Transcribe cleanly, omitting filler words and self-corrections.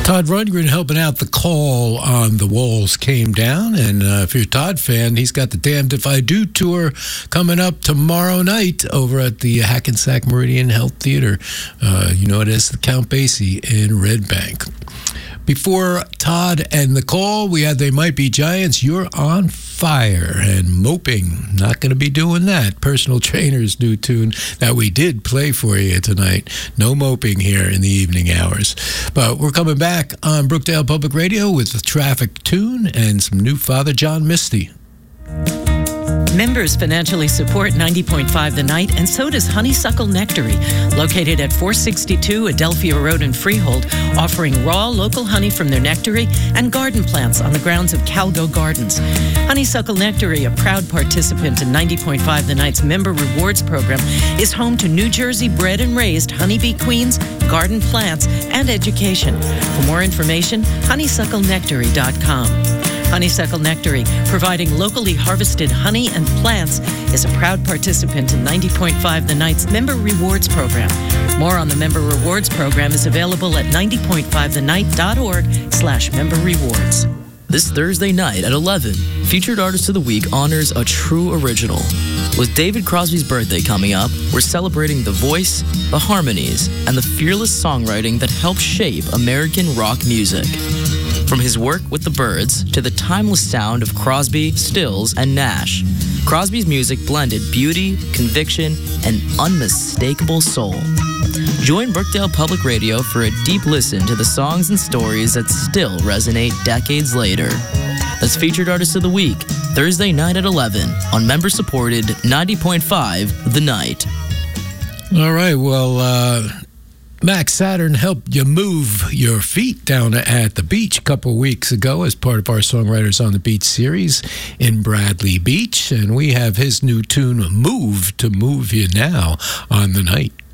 Todd Rundgren helping out. The Call on the Walls came down, and if you're a Todd fan, he's got the Damned If I Do tour coming up tomorrow night over at the Hackensack Meridian Health Theater. You know it as the Count Basie in Red Bank. Before Todd and The Call, we had They Might Be Giants, You're on Fire, and Moping. Not going to be doing that. Personal Trainer's new tune that we did play for you tonight. No moping here in the evening hours. But we're coming back on Brookdale Public Radio with the Traffic Tune and some new Father John Misty. Members financially support 90.5 The Night, and so does Honeysuckle Nectary, located at 462 Adelphia Road in Freehold, offering raw local honey from their nectary and garden plants on the grounds of Calgo Gardens. Honeysuckle Nectary, a proud participant in 90.5 The Night's Member Rewards Program, is home to New Jersey bred and raised honeybee queens, garden plants, and education. For more information, honeysucklenectary.com. Honeysuckle Nectary, providing locally harvested honey and plants, is a proud participant in 90.5 The Night's Member Rewards Program. More on the Member Rewards Program is available at 90.5thenight.org/member rewards. This Thursday night at 11, Featured Artist of the Week honors a true original. With David Crosby's birthday coming up, we're celebrating the voice, the harmonies, and the fearless songwriting that helped shape American rock music. From his work with the Byrds to the timeless sound of Crosby, Stills, and Nash, Crosby's music blended beauty, conviction, and unmistakable soul. Join Brookdale Public Radio for a deep listen to the songs and stories that still resonate decades later. That's Featured Artist of the Week, Thursday night at 11 on member-supported 90.5 The Night. All right, well, Max Saturn helped you move your feet down at the beach a couple weeks ago as part of our Songwriters on the Beach series in Bradley Beach. And we have his new tune, Move, to move you now on The Night.